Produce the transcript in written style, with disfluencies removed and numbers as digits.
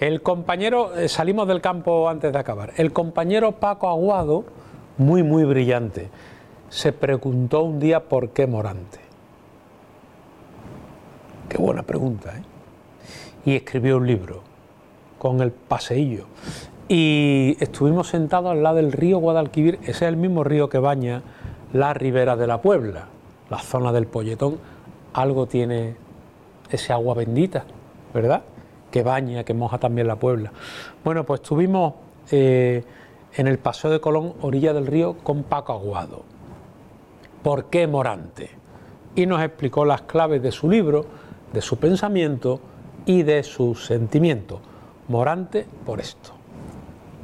El compañero, salimos del campo antes de acabar, el compañero Paco Aguado, muy brillante, se preguntó un día por qué Morante. Qué buena pregunta, ¿eh? Y escribió un libro con el paseillo. Y estuvimos sentados al lado del río Guadalquivir, ese es el mismo río que baña la ribera de la Puebla, la zona del Polletón. Algo tiene ese agua bendita, ¿verdad? Que baña, que moja también la Puebla. Bueno, pues estuvimos en el Paseo de Colón, orilla del río, con Paco Aguado. ¿Por qué Morante? Y nos explicó las claves de su libro, de su pensamiento y de su sentimiento. Morante por esto.